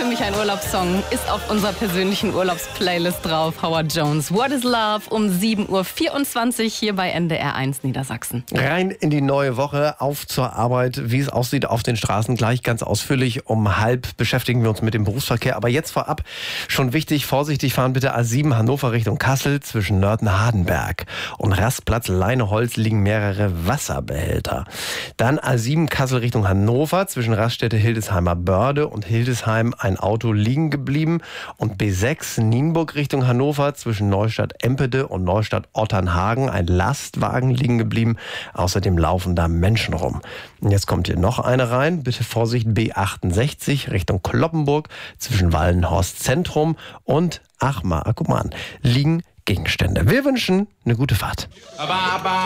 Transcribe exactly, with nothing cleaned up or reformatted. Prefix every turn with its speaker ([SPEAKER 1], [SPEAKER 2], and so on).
[SPEAKER 1] für mich ein Urlaubssong, ist auf unserer persönlichen Urlaubsplaylist drauf. Howard Jones, What is Love, um sieben Uhr vierundzwanzig hier bei N D R eins Niedersachsen.
[SPEAKER 2] Rein in die neue Woche, auf zur Arbeit, wie es aussieht auf den Straßen, gleich ganz ausführlich. Um halb beschäftigen wir uns mit dem Berufsverkehr. Aber jetzt vorab schon wichtig, vorsichtig fahren bitte A sieben Hannover Richtung Kassel. Zwischen Nörten-Hardenberg und Rastplatz Leineholz liegen mehrere Wasserbehälter. Dann A sieben Kassel Richtung Hannover, zwischen Raststätte Hildesheimer Börde und Hildesheim ein Auto liegen geblieben. Und B sechs Nienburg Richtung Hannover, zwischen Neustadt-Empede und Neustadt-Otternhagen ein Lastwagen liegen geblieben. Außerdem laufen da Menschen rum. Und jetzt kommt hier noch eine rein. Bitte Vorsicht, B achtundsechzig Richtung Kloppenburg, zwischen Wallenhorst Zentrum und Achmar, guck mal an, liegen Gegenstände. Wir wünschen eine gute Fahrt.
[SPEAKER 3] Aber, aber